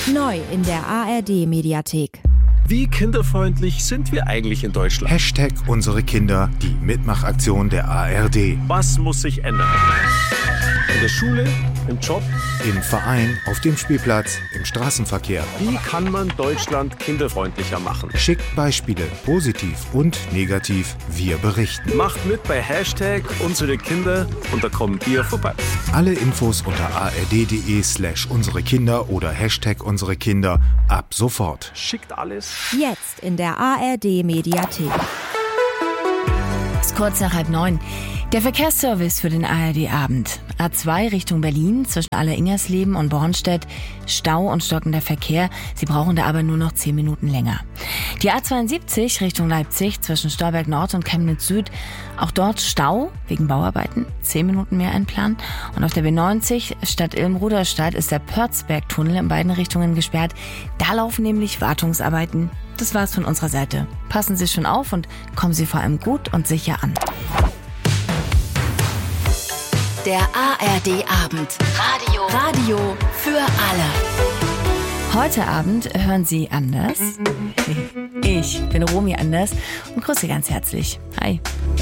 Neu in der ARD-Mediathek. Wie kinderfreundlich sind wir eigentlich in Deutschland? Hashtag unsere Kinder, die Mitmachaktion der ARD. Was muss sich ändern? In der Schule, im Job, Im Verein, auf dem Spielplatz, im Straßenverkehr. wie kann man Deutschland kinderfreundlicher machen? Schickt Beispiele, positiv und negativ. Wir berichten. Macht mit bei Hashtag unsere Kinder und da kommen wir vorbei. Alle Infos unter ard.de/unsere Kinder oder Hashtag unsere Kinder ab sofort. Schickt alles. Jetzt in der ARD-Mediathek. Es ist kurz nach 8:30. Der Verkehrsservice für den ARD-Abend. A2 Richtung Berlin zwischen Aller-Ingersleben und Bornstedt. Stau und stockender Verkehr. Sie brauchen da aber nur noch 10 Minuten länger. Die A72 Richtung Leipzig zwischen Stolberg Nord und Chemnitz Süd. Auch dort Stau wegen Bauarbeiten. 10 Minuten mehr einplanen. Und auf der B90 Stadt Ilm-Ruderstadt ist der Pörzberg-Tunnel in beiden Richtungen gesperrt. Da laufen nämlich Wartungsarbeiten. Das war's von unserer Seite. Passen Sie schon auf und kommen Sie vor allem gut und sicher an. Der ARD-Abend. Radio für alle. Heute Abend hören Sie Anders. Ich bin Romy Anders und grüße ganz herzlich. Hi.